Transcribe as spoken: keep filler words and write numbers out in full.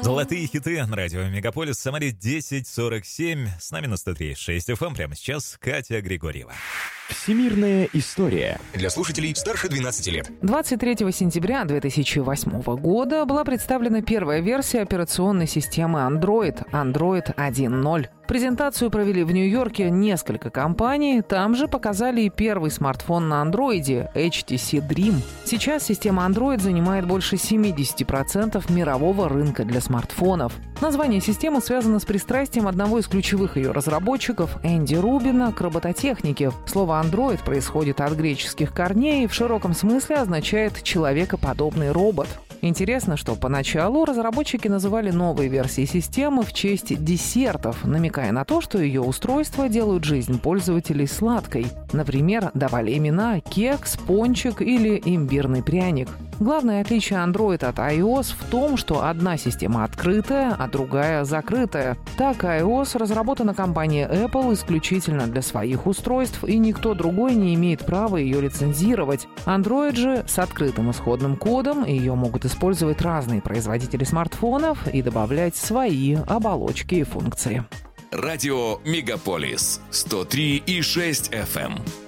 Золотые хиты на радио Мегаполис в Самаре десять сорок семь. С нами на сто три и шесть эф эм прямо сейчас Катя Григорьева. Всемирная история. Для слушателей старше двенадцати лет. двадцать третьего сентября две тысячи восьмого года была представлена первая версия операционной системы Android, Android один ноль. Презентацию провели в Нью-Йорке несколько компаний. Там же показали и первый смартфон на андроиде эйч ти си Dream. Сейчас система Android занимает больше семьдесят процентов мирового рынка для смартфонов. Название системы связано с пристрастием одного из ключевых ее разработчиков, Энди Рубина, к робототехнике. Слово Android происходит от греческих корней и в широком смысле означает «человекоподобный робот». Интересно, что поначалу разработчики называли новые версии системы в честь десертов, намекая на то, что ее устройства делают жизнь пользователей сладкой. Например, давали имена кекс, пончик или имбирный пряник. Главное отличие Android от iOS в том, что одна система открытая, а другая закрытая. Так, iOS разработана компанией Apple исключительно для своих устройств, и никто другой не имеет права ее лицензировать. Android же с открытым исходным кодом, ее могут использовать разные производители смартфонов и добавлять свои оболочки и функции. Радио Мегаполис сто три и шесть эф эм.